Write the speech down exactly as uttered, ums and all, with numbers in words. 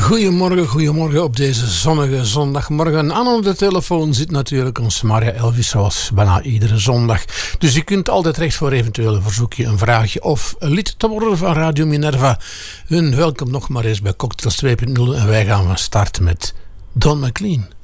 Goedemorgen, goedemorgen op deze zonnige zondagmorgen. Aan de telefoon zit natuurlijk ons Maria Elvis, zoals bijna iedere zondag. Dus je kunt altijd recht voor eventueel een verzoekje, een vraagje of een lied te worden van Radio Minerva. En welkom nog maar eens bij Cocktails twee punt nul en wij gaan van start met Don McLean.